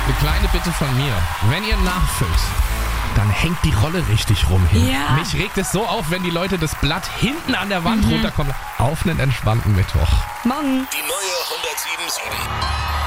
eine kleine Bitte von mir. Wenn ihr nachfüllt, dann hängt die Rolle richtig rum hin. Ja. Mich regt es so auf, wenn die Leute das Blatt hinten an der Wand runterkommen. Auf einen entspannten Mittwoch. Morgen. Die neue 107.7.